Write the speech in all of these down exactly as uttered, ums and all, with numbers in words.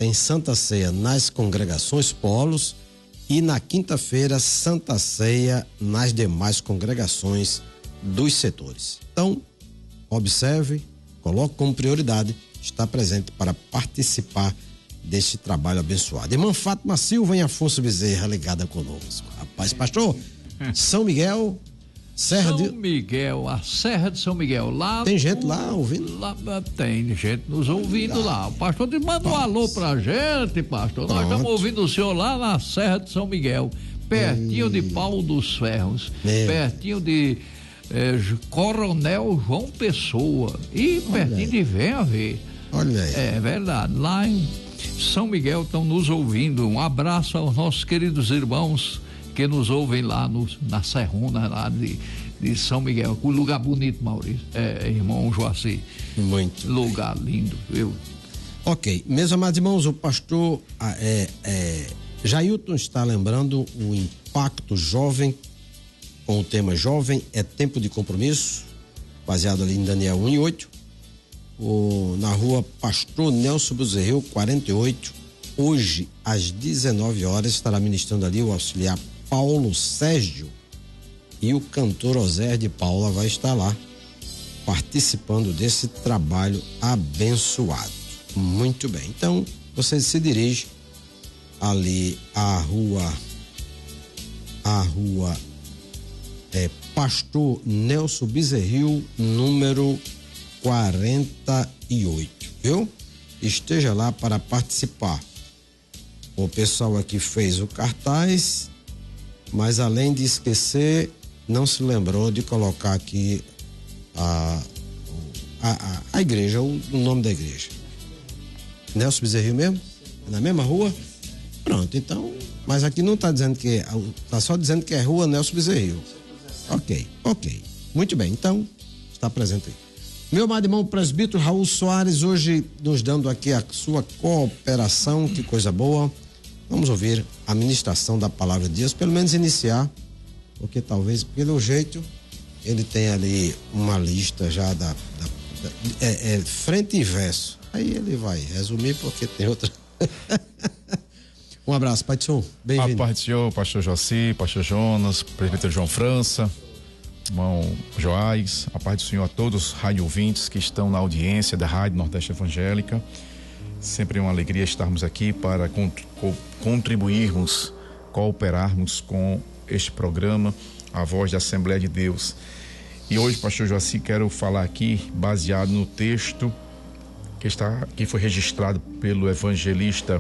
tem Santa Ceia nas congregações polos e na quinta-feira Santa Ceia nas demais congregações dos setores. Então, observe, coloque como prioridade estar presente para participar deste trabalho abençoado. Irmã Fátima Silva em Afonso Bezerra ligada conosco. Rapaz, pastor, São Miguel, Serra São de... Miguel, a Serra de São Miguel, lá... Tem gente lá ouvindo? Lá, tem gente nos ouvindo ah. lá. O pastor te manda um alô pra gente, pastor. Pronto. Nós estamos ouvindo o senhor lá na Serra de São Miguel, pertinho Ei. de Paulo dos Ferros, Meu. pertinho de eh, Coronel João Pessoa e Olha pertinho aí. de Venha Ver. Olha aí. É verdade, lá em São Miguel estão nos ouvindo. Um abraço aos nossos queridos irmãos que nos ouvem lá no, na Serruna, lá de, de São Miguel. Um lugar bonito, Maurício. É, irmão Joaci. Muito. Lugar bem. lindo, viu? Ok. Meus amados irmãos, o pastor é, é, Jailton está lembrando o Impacto Jovem, com o tema Jovem é Tempo de Compromisso, baseado ali em Daniel um e oito. O, na rua Pastor Nelson Bezerra, quarenta e oito. Hoje, às dezenove horas, estará ministrando ali o auxiliar Paulo Sérgio e o cantor Oséias de Paula vai estar lá participando desse trabalho abençoado. Muito bem. Então, você se dirige ali à rua à rua é, Pastor Nelson Bezerra, número quarenta e oito, viu? Esteja lá para participar. O pessoal aqui fez o cartaz, mas além de esquecer, não se lembrou de colocar aqui a, a, a, a igreja, o, o nome da igreja. Nelson Bezerra mesmo? Na mesma rua? Pronto, então, mas aqui não está dizendo que é, está só dizendo que é rua Nelson Bezerra. Ok, ok. Muito bem, então, está presente aí. Meu amado irmão presbítero Raul Soares, hoje nos dando aqui a sua cooperação, que coisa boa. Vamos ouvir a ministração da palavra de Deus, pelo menos iniciar, porque talvez, pelo jeito, ele tem ali uma lista já da, da, da é, é, frente e verso. Aí ele vai resumir porque tem outra. Um abraço, Pai de Senhor, bem-vindo. A paz do Senhor, pastor Joaci, pastor Jonas, presbítero João França, irmão Joás, a paz do Senhor a todos os rádio ouvintes que estão na audiência da Rádio Nordeste Evangélica. Sempre é uma alegria estarmos aqui para contribuirmos, cooperarmos com este programa, a voz da Assembleia de Deus. E hoje, pastor Joaci, quero falar aqui baseado no texto que está, que foi registrado pelo evangelista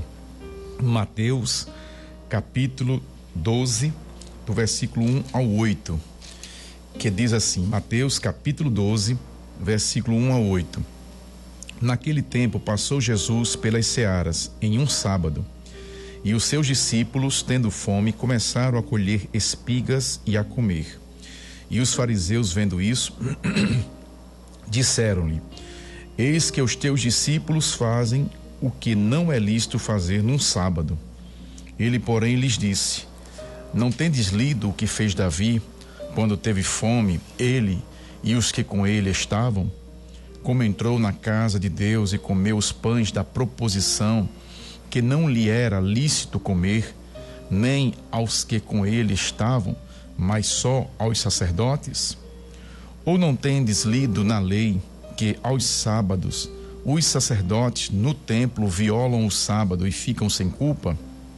Mateus, capítulo doze, do versículo um ao oito, que diz assim, Mateus, capítulo doze, versículo um ao oito. Naquele tempo passou Jesus pelas searas em um sábado, e os seus discípulos, tendo fome, começaram a colher espigas e a comer. E os fariseus, vendo isso, disseram-lhe: Eis que os teus discípulos fazem o que não é lícito fazer num sábado. Ele, porém, lhes disse: Não tendes lido o que fez Davi, quando teve fome, ele e os que com ele estavam? Como entrou na casa de Deus e comeu os pães da proposição, que não lhe era lícito comer, nem aos que com ele estavam, mas só aos sacerdotes? Ou não tendes lido na lei que aos sábados os sacerdotes no templo violam o sábado e ficam sem culpa?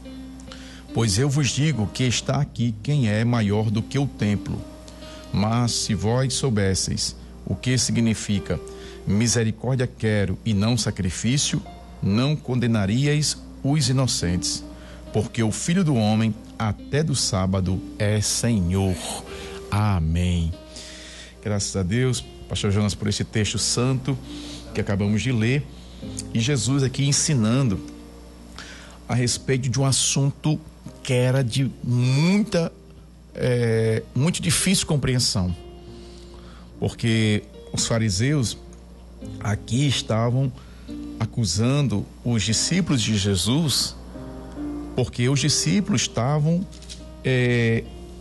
Pois eu vos digo que está aqui quem é maior do que o templo. Mas se vós soubesseis o que significa misericórdia quero e não sacrifício, não condenaríeis os inocentes, porque o Filho do Homem até do sábado é Senhor. Amém. Graças a Deus, pastor Jonas, por esse texto santo que acabamos de ler, e Jesus aqui ensinando a respeito de um assunto que era de muita é, muito difícil compreensão, porque os fariseus aqui estavam acusando os discípulos de Jesus, porque os discípulos estavam é,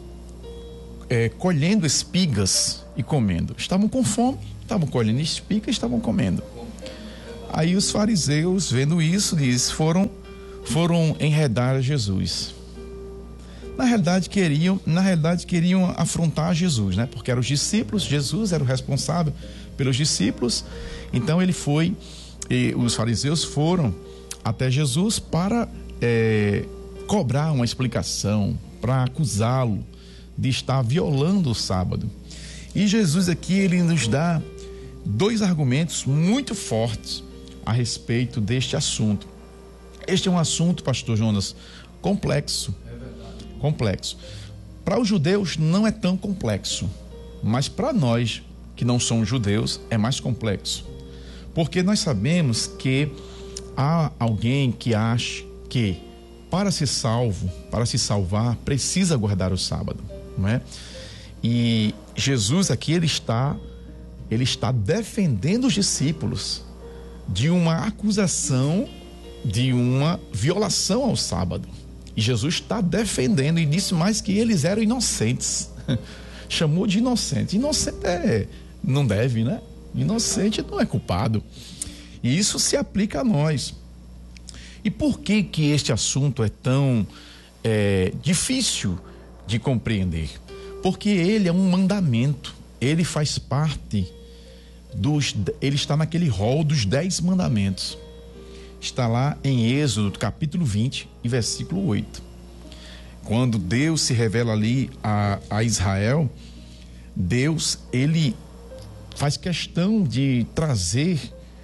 é, colhendo espigas e comendo. Estavam com fome, estavam colhendo espigas e estavam comendo. Aí os fariseus, vendo isso, diz, foram, foram enredar Jesus. Na realidade queriam, na realidade queriam afrontar Jesus, né? Porque eram os discípulos, Jesus era o responsável pelos discípulos. Então ele foi, e os fariseus foram até Jesus para é, cobrar uma explicação, para acusá-lo de estar violando o sábado. E Jesus aqui, ele nos dá dois argumentos muito fortes a respeito deste assunto. Este é um assunto, pastor Jonas, complexo. Complexo. Para os judeus não é tão complexo, mas para nós que não somos judeus é mais complexo, porque nós sabemos que há alguém que acha que para ser salvo, para se salvar, precisa guardar o sábado, não é? E Jesus aqui ele está, ele está defendendo os discípulos de uma acusação de uma violação ao sábado. E Jesus está defendendo e disse mais que eles eram inocentes. Chamou de inocente. Inocente é, não deve, né? Inocente não é culpado. E isso se aplica a nós. E por que que este assunto é tão é, difícil de compreender? Porque ele é um mandamento. Ele faz parte dos... Ele está naquele rol dos dez mandamentos. Está lá em Êxodo, capítulo vinte, e versículo oito. Quando Deus se revela ali a, a Israel, Deus, ele faz questão de trazer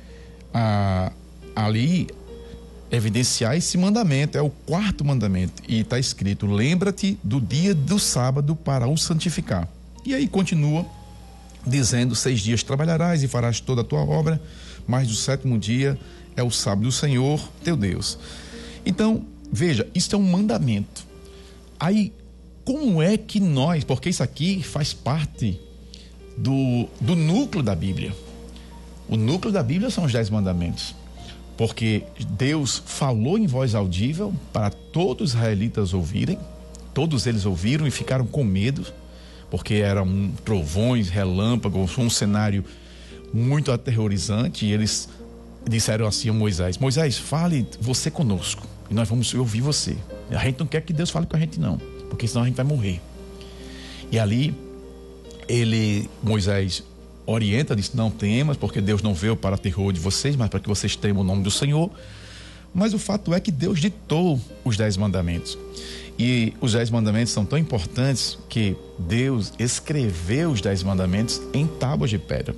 a, ali, evidenciar esse mandamento, é o quarto mandamento, e está escrito: lembra-te do dia do sábado para o santificar. E aí continua dizendo: seis dias trabalharás e farás toda a tua obra, mas do sétimo dia é o sábado do Senhor teu Deus. Então, veja, isso é um mandamento. Aí, como é que nós, porque isso aqui faz parte do, do núcleo da Bíblia. O núcleo da Bíblia são os dez mandamentos. Porque Deus falou em voz audível para todos os israelitas ouvirem. Todos eles ouviram e ficaram com medo, porque eram trovões, relâmpagos, um cenário muito aterrorizante, e eles disseram assim a Moisés: Moisés, fale você conosco e nós vamos ouvir você. A gente não quer que Deus fale com a gente não, porque senão a gente vai morrer. E ali ele, Moisés orienta, diz: não temas, porque Deus não veio para terror de vocês, mas para que vocês temam o nome do Senhor. Mas o fato é que Deus ditou os dez mandamentos, e os dez mandamentos são tão importantes que Deus escreveu os dez mandamentos em tábuas de pedra.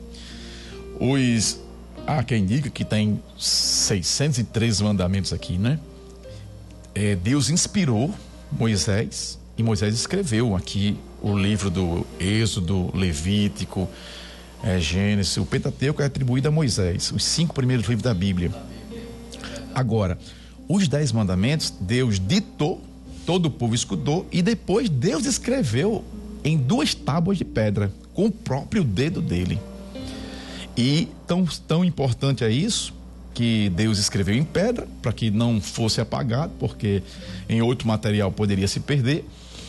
Os Há quem diga que tem seiscentos e treze mandamentos aqui, né? É, Deus inspirou Moisés e Moisés escreveu aqui o livro do Êxodo, Levítico, é, Gênesis. O Pentateuco é atribuído a Moisés, os cinco primeiros livros da Bíblia. Agora, os dez mandamentos, Deus ditou, todo o povo escutou, e depois Deus escreveu em duas tábuas de pedra, com o próprio dedo dele. E tão, tão importante é isso, que Deus escreveu em pedra, para que não fosse apagado, porque em outro material poderia se perder.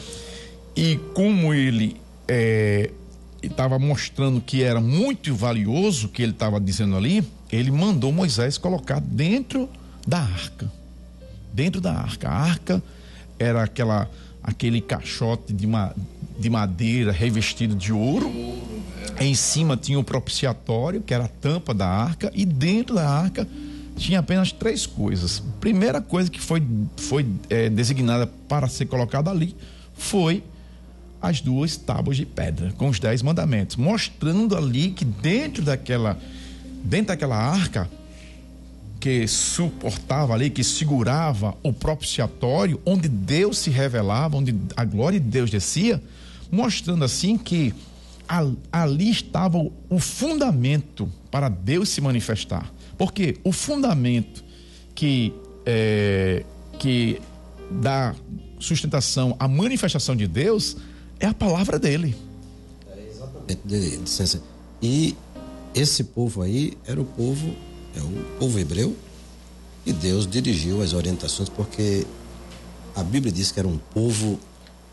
E como ele estava é, mostrando que era muito valioso o que ele estava dizendo ali, ele mandou Moisés colocar dentro da arca. Dentro da arca. A arca era aquela, aquele caixote de, ma, de madeira revestido de ouro. Em cima tinha o propiciatório, que era a tampa da arca, e dentro da arca tinha apenas três coisas. A primeira coisa que foi, foi é, designada para ser colocada ali foi as duas tábuas de pedra, com os dez mandamentos, mostrando ali que dentro daquela, dentro daquela arca, que suportava ali, que segurava o propiciatório, onde Deus se revelava, onde a glória de Deus descia, mostrando assim que ali estava o fundamento para Deus se manifestar. Porque o fundamento que, é, que dá sustentação à manifestação de Deus é a palavra dele. É exatamente. E esse povo aí era o povo, é o povo hebreu, e Deus dirigiu as orientações, porque a Bíblia diz que era um povo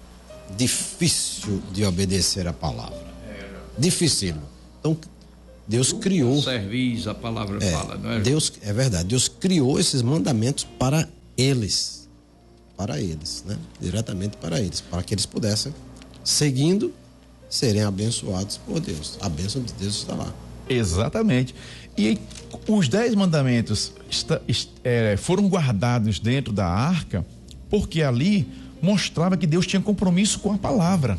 difícil de obedecer a palavra. Difícil. Então, Deus criou. Servis, a palavra é, fala, não é? Deus, é verdade, Deus criou esses mandamentos para eles, para eles, né? Diretamente para eles, para que eles pudessem, seguindo, serem abençoados por Deus. A bênção de Deus está lá. Exatamente. E os dez mandamentos está, é, foram guardados dentro da arca, porque ali mostrava que Deus tinha compromisso com a palavra.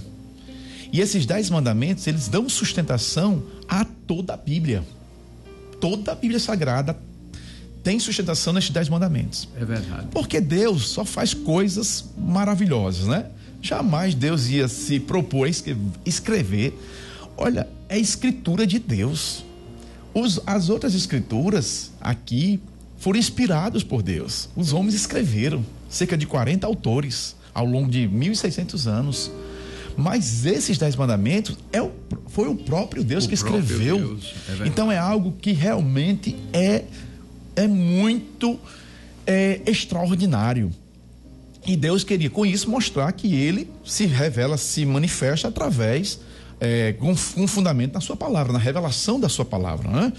E esses dez mandamentos, eles dão sustentação a toda a Bíblia. Toda a Bíblia Sagrada tem sustentação nesses dez mandamentos. É verdade. Porque Deus só faz coisas maravilhosas, né? Jamais Deus ia se propor a escrever. Olha, é a escritura de Deus. Os, as outras escrituras aqui foram inspiradas por Deus. Os homens escreveram, cerca de quarenta autores ao longo de mil e seiscentos anos. Mas esses dez mandamentos é o, foi o próprio Deus o que escreveu. Deus, é então é algo que realmente é, é muito é, extraordinário. E Deus queria com isso mostrar que ele se revela, se manifesta através, é, com um fundamento na sua palavra, na revelação da sua palavra, né?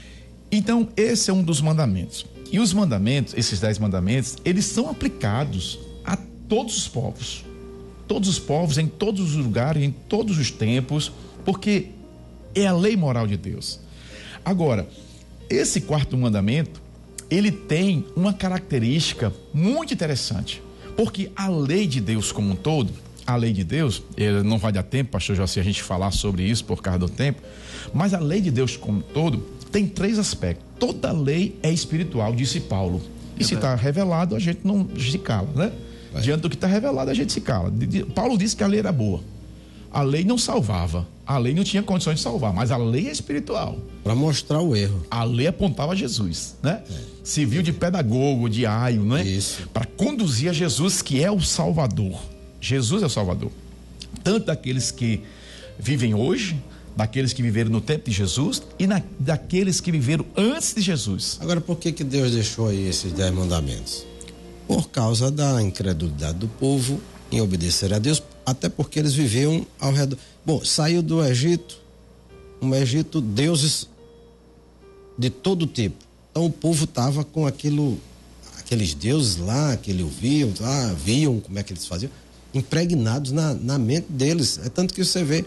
Então esse é um dos mandamentos. E os mandamentos, esses dez mandamentos, eles são aplicados a todos os povos. Todos os povos, em todos os lugares, em todos os tempos, porque é a lei moral de Deus. Agora, esse quarto mandamento, ele tem uma característica muito interessante, porque a lei de Deus como um todo, a lei de Deus, ele não vai dar tempo, pastor José, a gente falar sobre isso por causa do tempo, mas a lei de Deus como um todo tem três aspectos. Toda lei é espiritual, disse Paulo. E se está revelado, a gente não se cala, né? Vai. Diante do que está revelado, a gente se cala. Paulo disse que a lei era boa. A lei não salvava. A lei não tinha condições de salvar, mas a lei é espiritual. Para mostrar o erro. A lei apontava a Jesus, né? É. Serviu de pedagogo, de aio, né? Isso. Para conduzir a Jesus, que é o Salvador. Jesus é o Salvador. Tanto daqueles que vivem hoje, daqueles que viveram no tempo de Jesus e na, daqueles que viveram antes de Jesus. Agora, por que que Deus deixou aí esses dez mandamentos? Por causa da incredulidade do povo em obedecer a Deus, até porque eles viviam ao redor. Bom, saiu do Egito, um Egito, deuses de todo tipo. Então o povo estava com aquilo, aqueles deuses lá, que eles ouviam, lá, viam como é que eles faziam, impregnados na, na mente deles. É tanto que você vê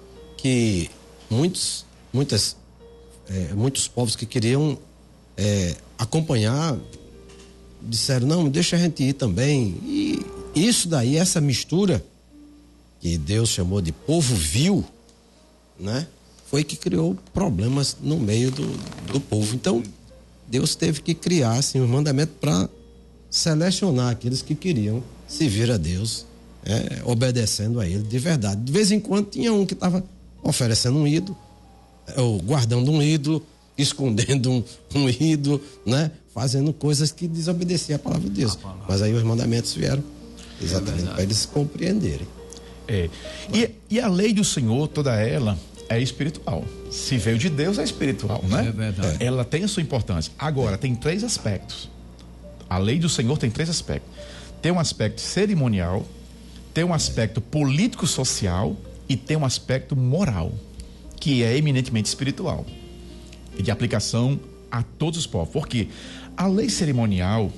que muitos, muitas, é, muitos povos que queriam é, acompanhar disseram, não, deixa a gente ir também. E isso daí, essa mistura que Deus chamou de povo vil, né? Foi que criou problemas no meio do, do povo. Então, Deus teve que criar assim, um mandamento para selecionar aqueles que queriam servir a Deus, é, obedecendo a Ele de verdade. De vez em quando tinha um que estava oferecendo um ídolo, ou guardando um ídolo, escondendo um, um ídolo, né? Fazendo coisas que desobedeciam a palavra de Deus. Palavra. Mas aí os mandamentos vieram exatamente é para eles compreenderem. É. E, e a lei do Senhor, toda ela, é espiritual. Se veio de Deus, é espiritual, né? É verdade. Ela tem a sua importância. Agora, tem três aspectos. A lei do Senhor tem três aspectos. Tem um aspecto cerimonial, tem um aspecto político-social e tem um aspecto moral, que é eminentemente espiritual e de aplicação a todos os povos. Por quê? A lei cerimonial,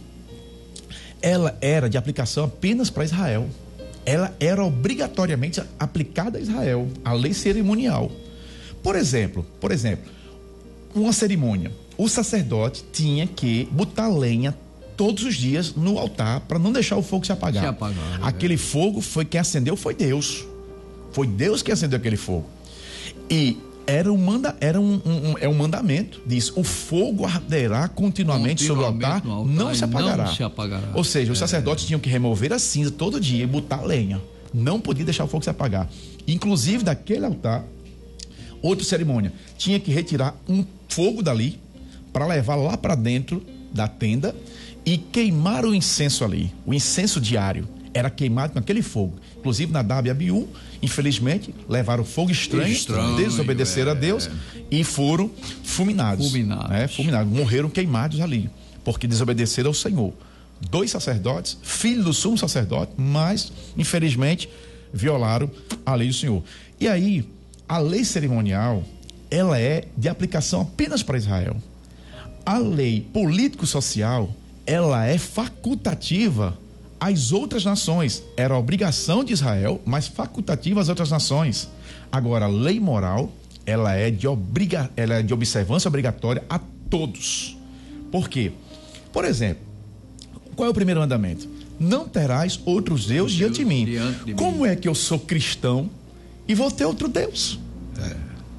ela era de aplicação apenas para Israel. Ela era obrigatoriamente aplicada a Israel, a lei cerimonial. Por exemplo, por exemplo, uma cerimônia. O sacerdote tinha que botar lenha todos os dias no altar para não deixar o fogo se apagar. Se apagar, aquele é. fogo foi quem acendeu, foi Deus. Foi Deus que acendeu aquele fogo. E era um, manda, era um, um, um, é um mandamento, diz, o fogo arderá continuamente, continuamente sobre o altar, altar não, se apagará. não se apagará. Ou seja, os sacerdotes é. tinham que remover a cinza todo dia e botar lenha. Não podia deixar o fogo se apagar. Inclusive, daquele altar, outra cerimônia, tinha que retirar um fogo dali para levar lá para dentro da tenda e queimar o incenso ali. O incenso diário era queimado com aquele fogo. Inclusive, Nadab e Abiú, infelizmente, levaram fogo estranho, estranho desobedeceram é. a Deus e foram fulminados. Fulminados. Né? Fulminados. Morreram queimados ali, porque desobedeceram ao Senhor. Dois sacerdotes, filhos do sumo sacerdote, mas, infelizmente, violaram a lei do Senhor. E aí, a lei cerimonial, ela é de aplicação apenas para Israel. A lei político-social, ela é facultativa às outras nações. Era obrigação de Israel, mas facultativa às outras nações. Agora, a lei moral, ela é de, obriga, ela é de observância obrigatória a todos. Por quê? Por exemplo, qual é o primeiro mandamento? Não terás outros deuses diante de mim. Diante de Como mim. é que eu sou cristão e vou ter outro Deus? É.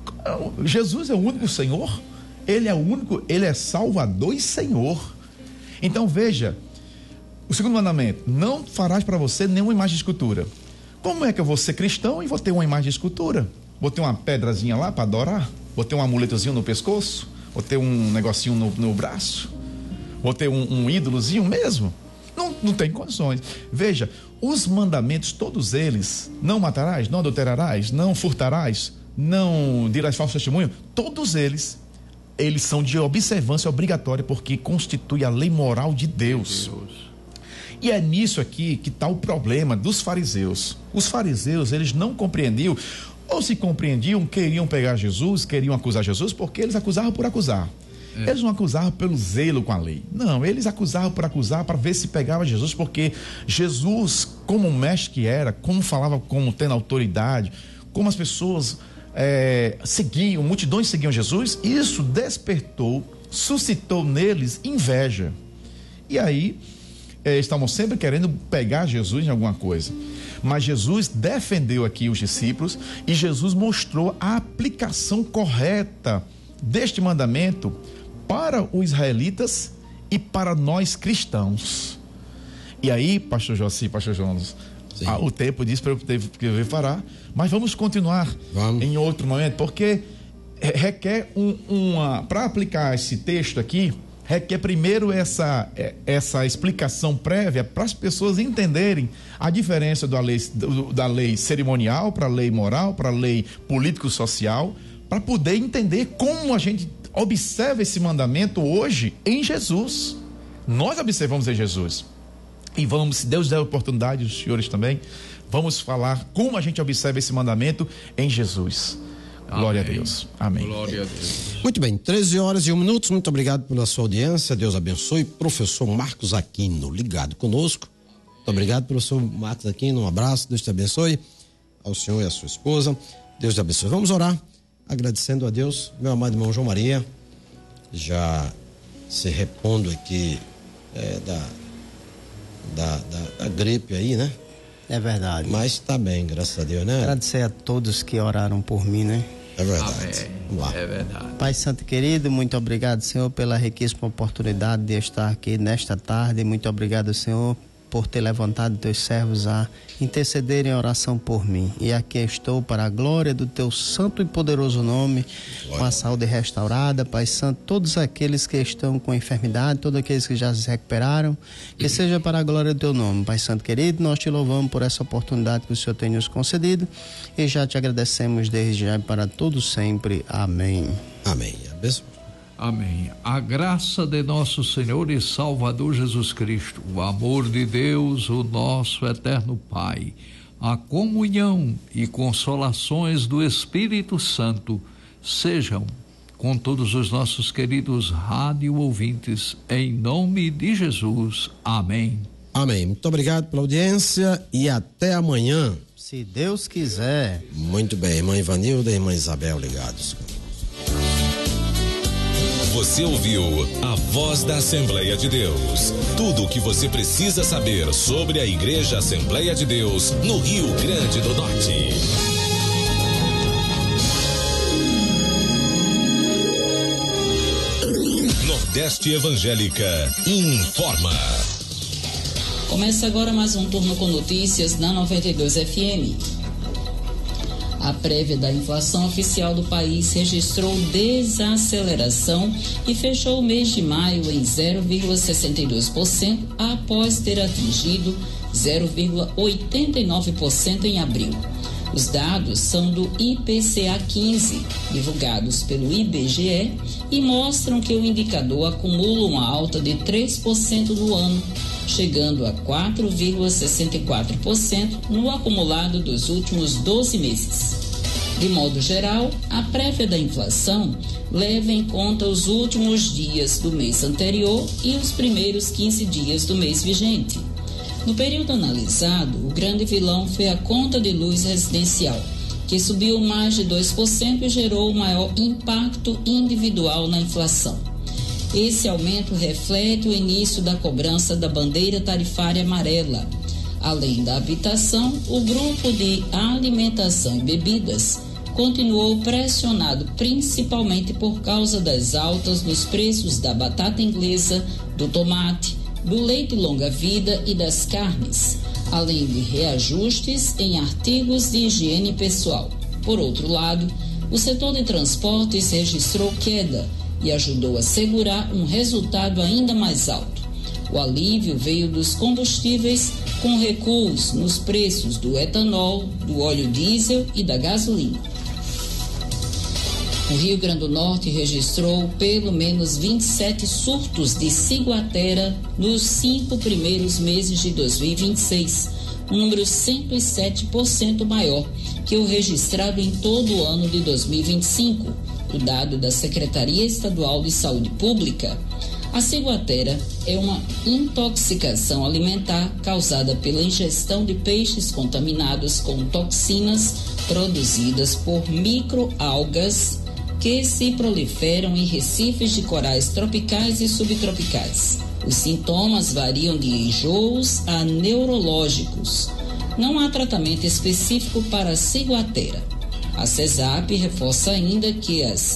Jesus é o único Senhor, Ele é o único, Ele é Salvador e Senhor. Então veja, o segundo mandamento: não farás para você nenhuma imagem de escultura. Como é que eu vou ser cristão e vou ter uma imagem de escultura? Vou ter uma pedrazinha lá para adorar? Vou ter um amuletozinho no pescoço? Vou ter um negocinho no, no braço? Vou ter um, um ídolozinho mesmo? Não, não tem condições. Veja, os mandamentos, todos eles: não matarás, não adulterarás, não furtarás, não dirás falso testemunho, todos eles, eles são de observância obrigatória, porque constitui a lei moral de Deus. Deus. E é nisso aqui que está o problema dos fariseus. Os fariseus, eles não compreendiam, ou se compreendiam, queriam pegar Jesus, queriam acusar Jesus, porque eles acusavam por acusar. É. Eles não acusavam pelo zelo com a lei. Não, eles acusavam por acusar, para ver se pegava Jesus, porque Jesus, como o mestre que era, como falava, como tendo autoridade, como as pessoas é, seguiam, multidões seguiam Jesus, isso despertou, suscitou neles inveja. E aí, é, estavam sempre querendo pegar Jesus em alguma coisa. Mas Jesus defendeu aqui os discípulos e Jesus mostrou a aplicação correta deste mandamento para os israelitas e para nós cristãos. E aí, pastor Joci, pastor Jonas, ah, o tempo diz para eu ter que parar, mas vamos continuar vamos. em outro momento, porque requer um, uma, para aplicar esse texto aqui, requer primeiro essa, essa explicação prévia para as pessoas entenderem a diferença da lei, da lei cerimonial para a lei moral, para a lei político-social, para poder entender como a gente observa esse mandamento hoje em Jesus. Nós observamos em Jesus. E vamos, se Deus der a oportunidade, os senhores também, vamos falar como a gente observa esse mandamento em Jesus. Amém. Glória a Deus. Amém. Glória a Deus. Muito bem, treze horas e um minuto. Muito obrigado pela sua audiência. Deus abençoe. Professor Marcos Aquino, ligado conosco. Muito obrigado, professor Marcos Aquino. Um abraço. Deus te abençoe. Ao senhor e à sua esposa. Deus te abençoe. Vamos orar, agradecendo a Deus. Meu amado irmão João Maria, já se repondo aqui é, da, da, da, da gripe aí, né? É verdade. Mas tá bem, graças a Deus, né? Agradecer a todos que oraram por mim, né? É verdade. Amém. Vamos lá. É verdade. Pai Santo querido, muito obrigado, Senhor, pela riquíssima oportunidade de estar aqui nesta tarde. Muito obrigado, Senhor, por ter levantado teus servos a intercederem em oração por mim. E aqui estou para a glória do teu santo e poderoso nome, glória. Com a saúde restaurada, Pai Santo, todos aqueles que estão com enfermidade, todos aqueles que já se recuperaram, que seja para a glória do teu nome. Pai Santo querido, nós te louvamos por essa oportunidade que o Senhor tem nos concedido e já te agradecemos desde já e para todos sempre. Amém. Amém. Abençoe. Amém. A graça de nosso Senhor e Salvador Jesus Cristo, o amor de Deus, o nosso eterno Pai, a comunhão e consolações do Espírito Santo sejam com todos os nossos queridos rádio ouvintes, em nome de Jesus. Amém. Amém. Muito obrigado pela audiência e até amanhã. Se Deus quiser. Muito bem, irmã Ivanilda e irmã Isabel ligados. Você ouviu a Voz da Assembleia de Deus. Tudo o que você precisa saber sobre a Igreja Assembleia de Deus no Rio Grande do Norte. Nordeste Evangélica informa. Começa agora mais um turno com notícias na noventa e dois F M. A prévia da inflação oficial do país registrou desaceleração e fechou o mês de maio em zero vírgula sessenta e dois por cento após ter atingido zero vírgula oitenta e nove por cento em abril. Os dados são do I P C A quinze, divulgados pelo I B G E, e mostram que o indicador acumula uma alta de três por cento no ano, chegando a quatro vírgula sessenta e quatro por cento no acumulado dos últimos doze meses. De modo geral, a prévia da inflação leva em conta os últimos dias do mês anterior e os primeiros quinze dias do mês vigente. No período analisado, o grande vilão foi a conta de luz residencial, que subiu mais de dois por cento e gerou o maior impacto individual na inflação. Esse aumento reflete o início da cobrança da bandeira tarifária amarela. Além da habitação, o grupo de alimentação e bebidas continuou pressionado principalmente por causa das altas nos preços da batata inglesa, do tomate, do leite longa-vida e das carnes, além de reajustes em artigos de higiene pessoal. Por outro lado, o setor de transportes registrou queda e ajudou a segurar um resultado ainda mais alto. O alívio veio dos combustíveis, com recuos nos preços do etanol, do óleo diesel e da gasolina. O Rio Grande do Norte registrou pelo menos vinte e sete surtos de ciguatera nos cinco primeiros meses de dois mil e vinte e seis, um número cento e sete por cento maior que o registrado em todo o ano de dois mil e vinte e cinco, o dado da Secretaria Estadual de Saúde Pública. A ciguatera é uma intoxicação alimentar causada pela ingestão de peixes contaminados com toxinas produzidas por microalgas que se proliferam em recifes de corais tropicais e subtropicais. Os sintomas variam de enjoos a neurológicos. Não há tratamento específico para a ciguatera. A CESAP reforça ainda que as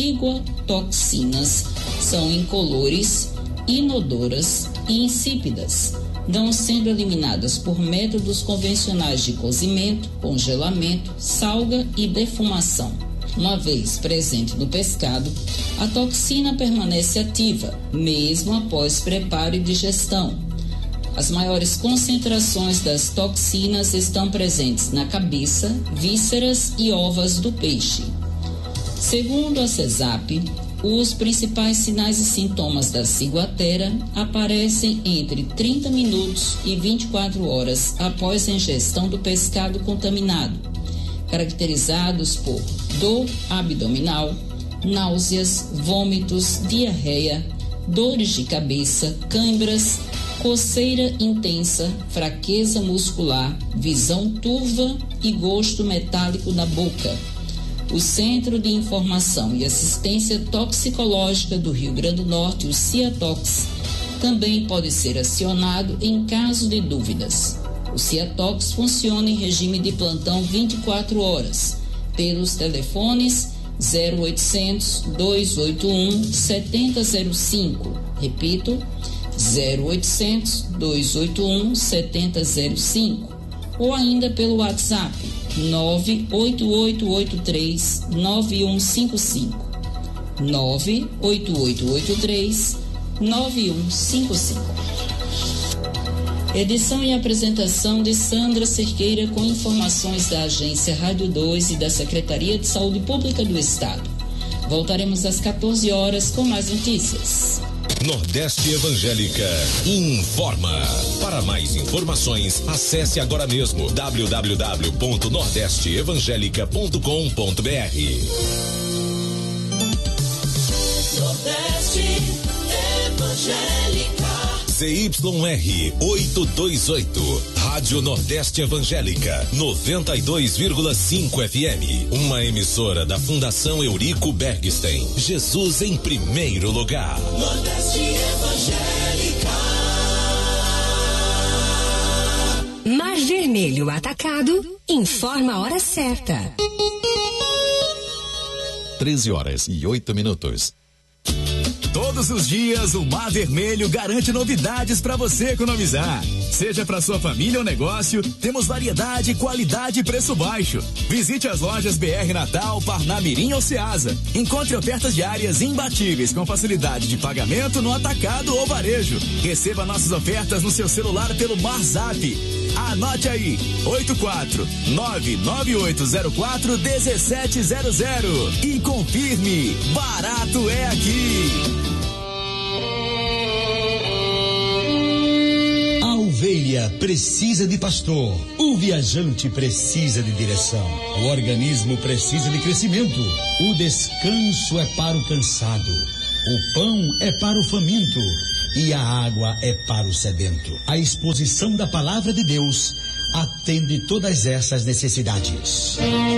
ciguatoxinas são incolores, inodoras e insípidas, não sendo eliminadas por métodos convencionais de cozimento, congelamento, salga e defumação. Uma vez presente no pescado, a toxina permanece ativa, mesmo após preparo e digestão. As maiores concentrações das toxinas estão presentes na cabeça, vísceras e ovas do peixe. Segundo a CESAP, os principais sinais e sintomas da ciguatera aparecem entre trinta minutos e vinte e quatro horas após a ingestão do pescado contaminado, caracterizados por dor abdominal, náuseas, vômitos, diarreia, dores de cabeça, câimbras, coceira intensa, fraqueza muscular, visão turva e gosto metálico na boca. O Centro de Informação e Assistência Toxicológica do Rio Grande do Norte, o CIATOX, também pode ser acionado em caso de dúvidas. O CIATOX funciona em regime de plantão vinte e quatro horas, pelos telefones zero oitocentos, dois oito um, sete zero zero cinco. Repito, zero oitocentos, dois oito um, sete zero zero cinco. Ou ainda pelo WhatsApp nove oito oito oito três, nove um cinco cinco. nove oito oito oito três, nove um cinco cinco. Edição e apresentação de Sandra Cerqueira, com informações da Agência Rádio dois e da Secretaria de Saúde Pública do Estado. Voltaremos às quatorze horas com mais notícias. Nordeste Evangélica informa. Para mais informações, acesse agora mesmo w w w ponto nordeste evangélica ponto com ponto b r. Nordeste Evangélica. Z Y R oitocentos e vinte e oito, Rádio Nordeste Evangélica, noventa e dois vírgula cinco F M, uma emissora da Fundação Eurico Bergstein. Jesus em primeiro lugar. Nordeste Evangélica. Mar Vermelho Atacado informa a hora certa. treze horas e oito minutos. Todos os dias o Mar Vermelho garante novidades para você economizar. Seja para sua família ou negócio, temos variedade, qualidade e preço baixo. Visite as lojas B R Natal, Parnamirim ou Ceasa. Encontre ofertas diárias imbatíveis com facilidade de pagamento no atacado ou varejo. Receba nossas ofertas no seu celular pelo MarZap. Anote aí, oito quatro nove nove oito zero quatro um sete zero zero e confirme, barato é aqui. Alveia família precisa de pastor. O viajante precisa de direção. O organismo precisa de crescimento. O descanso é para o cansado. O pão é para o faminto. E a água é para o sedento. A exposição da palavra de Deus atende todas essas necessidades.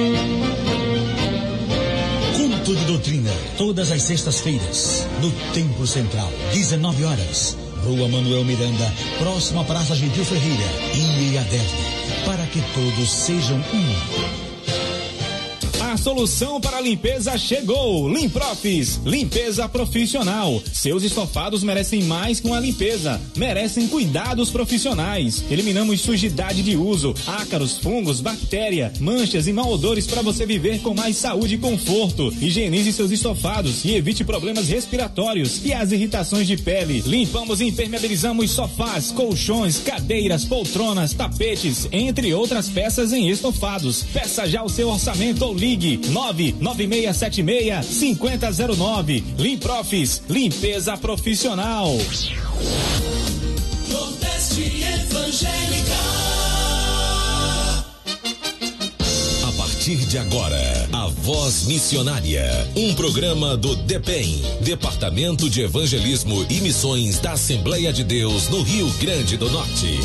Culto de doutrina, todas as sextas-feiras, no Templo Central, dezenove horas. Rua Manuel Miranda, próxima à Praça Gentil Ferreira, em Aderne, para que todos sejam um. A solução para a limpeza chegou. Limprofis, limpeza profissional. Seus estofados merecem mais que uma limpeza, merecem cuidados profissionais. Eliminamos sujidade de uso, ácaros, fungos, bactéria, manchas e mau odores para você viver com mais saúde e conforto. Higienize seus estofados e evite problemas respiratórios e as irritações de pele. Limpamos e impermeabilizamos sofás, colchões, cadeiras, poltronas, tapetes, entre outras peças em estofados. Peça já o seu orçamento ou ligue nove nove seis sete seis cinco zero zero nove. Limprofis, limpeza profissional. Nordeste Evangélica. A partir de agora, a Voz Missionária, um programa do DEPEN, Departamento de Evangelismo e Missões da Assembleia de Deus no Rio Grande do Norte.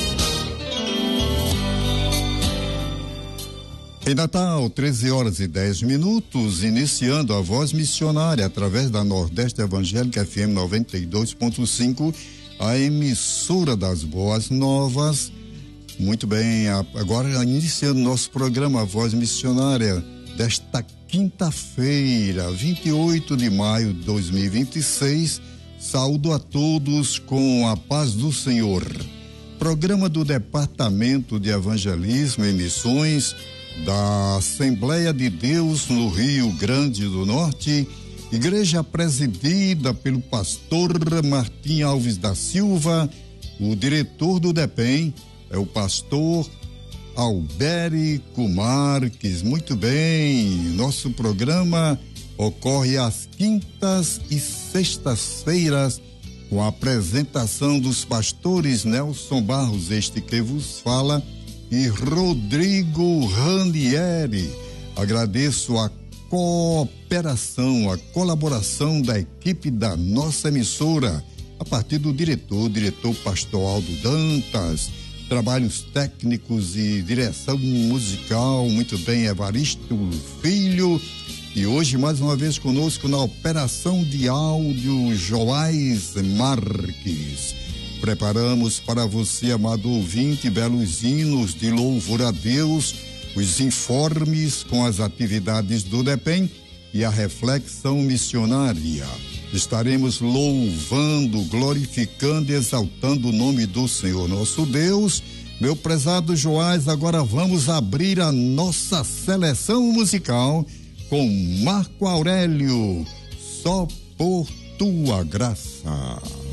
Em Natal, treze horas e dez minutos, iniciando a Voz Missionária através da Nordeste Evangélica F M noventa e dois ponto cinco, a emissora das Boas Novas. Muito bem, agora iniciando nosso programa Voz Missionária desta quinta-feira, vinte e oito de maio de dois mil e vinte e seis. Saúdo a todos com a paz do Senhor. Programa do Departamento de Evangelismo e Missões da Assembleia de Deus no Rio Grande do Norte, igreja presidida pelo pastor Martim Alves da Silva. O diretor do DEPEN é o pastor Albérico Marques. Muito bem, nosso programa ocorre às quintas e sextas-feiras com a apresentação dos pastores Nelson Barros, este que vos fala, e Rodrigo Ranieri. Agradeço a cooperação, a colaboração da equipe da nossa emissora, a partir do diretor, diretor pastor Aldo Dantas, trabalhos técnicos e direção musical, muito bem, Evaristo Filho, e hoje mais uma vez conosco na operação de áudio, Joás Marques. Preparamos para você, amado ouvinte, belos hinos de louvor a Deus, os informes com as atividades do DEPEN e a reflexão missionária. Estaremos louvando, glorificando e exaltando o nome do Senhor nosso Deus. Meu prezado Joás, agora vamos abrir a nossa seleção musical com Marco Aurélio, Só por Tua Graça.